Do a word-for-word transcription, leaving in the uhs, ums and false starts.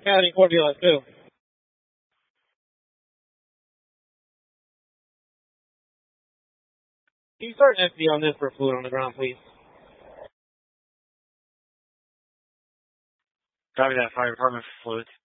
County Cordial at two. Can you start F D on this for fluid on the ground, please? Copy that, fire department for fluids.